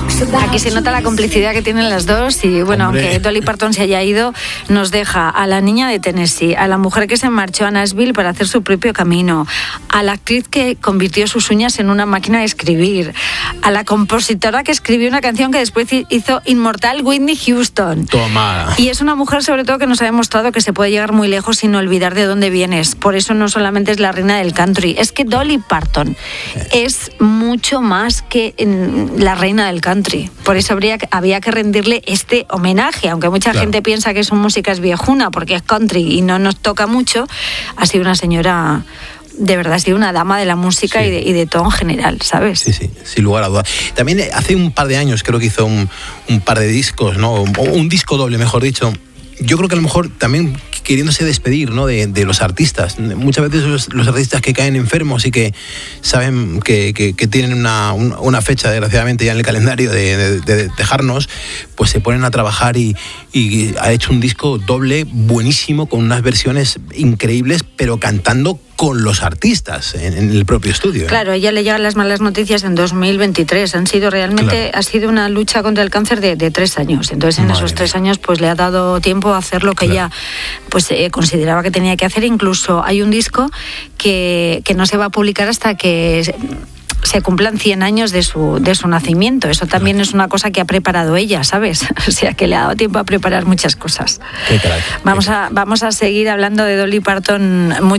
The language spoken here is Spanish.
Aquí se nota la complicidad que tienen las dos y bueno, Hombre. aunque Dolly Parton se haya ido, nos deja a la niña de Tennessee, a la mujer que se marchó a Nashville para hacer su propio camino, a la actriz que convirtió sus uñas en una máquina de escribir, a la compositora que escribió una canción que después hizo inmortal, Whitney Houston. Toma. Y es una mujer sobre todo que nos ha demostrado que se puede llegar muy lejos sin olvidar de dónde vienes. Por eso no solamente es la reina del country, es que Dolly Parton es mucho más que la reina del country. Por eso había que rendirle este homenaje, aunque mucha gente piensa que su música es viejuna porque es country y no nos toca mucho. Ha sido una señora, de verdad, ha sido una dama de la música y de todo en general, ¿sabes? Sí, sin lugar a dudas. También hace un par de años creo que hizo un par de discos, ¿no? Un disco doble, mejor dicho. Yo creo que a lo mejor también queriéndose despedir, ¿no? de los artistas. Muchas veces los artistas que caen enfermos y que saben que tienen una fecha, desgraciadamente, ya en el calendario de dejarnos, pues se ponen a trabajar y ha hecho un disco doble buenísimo, con unas versiones increíbles, pero cantando con los artistas en el propio estudio. Claro, a ella le llegan las malas noticias en 2023. Ha sido una lucha contra el cáncer de 3 años. Entonces, en esos 3 años, pues le ha dado tiempo a hacer lo que ella pues consideraba que tenía que hacer. Incluso hay un disco que no se va a publicar hasta que se cumplan 100 años de su nacimiento. Eso también es una cosa que ha preparado ella, ¿sabes? O sea, que le ha dado tiempo a preparar muchas cosas. Qué caray. Vamos a seguir hablando de Dolly Parton